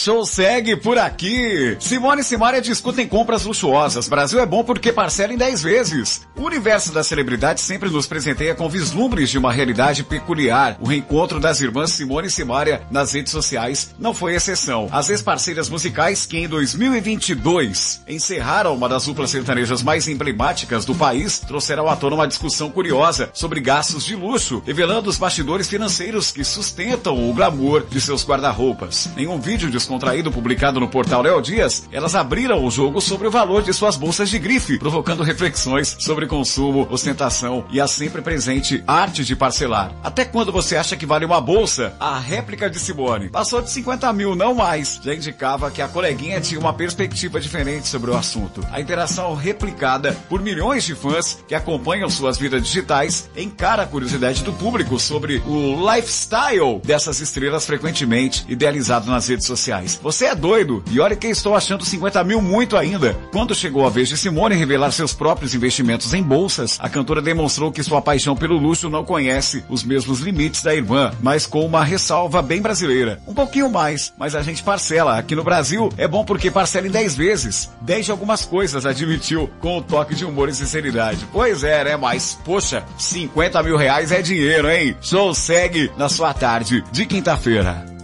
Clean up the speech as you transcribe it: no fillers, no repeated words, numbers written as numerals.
Show segue por aqui. Simone e Simaria discutem compras luxuosas. Brasil é bom porque parcela em 10 vezes. O universo das celebridades sempre nos presenteia com vislumbres de uma realidade peculiar. O reencontro das irmãs Simone e Simaria nas redes sociais não foi exceção. As ex-parceiras musicais que em 2022 encerraram uma das duplas sertanejas mais emblemáticas do país trouxeram à tona uma discussão curiosa sobre gastos de luxo, revelando os bastidores financeiros que sustentam o glamour de seus guarda-roupas. Em um vídeo descontraído publicado no portal Léo Dias, elas abriram o jogo sobre o valor de suas bolsas de grife, provocando reflexões sobre consumo, ostentação e a sempre presente arte de parcelar. Até quando você acha que vale uma bolsa? A réplica de Simone passou de 50 mil, não mais. Já indicava que a coleguinha tinha uma perspectiva diferente sobre o assunto. A interação replicada por milhões de fãs que acompanham suas vidas digitais encara a curiosidade do público sobre o lifestyle dessas estrelas frequentemente idealizado nas redes sociais. Você é doido? E olha que estou achando 50 mil muito ainda. Quando chegou a vez de Simone revelar seus próprios investimentos em bolsas, a cantora demonstrou que sua paixão pelo luxo não conhece os mesmos limites da irmã, mas com uma ressalva bem brasileira. Um pouquinho mais, mas a gente parcela. Aqui no Brasil é bom porque parcela em 10 vezes. 10 de algumas coisas, admitiu com um toque de humor e sinceridade. Pois é, né? Mas, poxa, 50 mil reais é dinheiro, hein? Show segue na sua tarde de quinta-feira.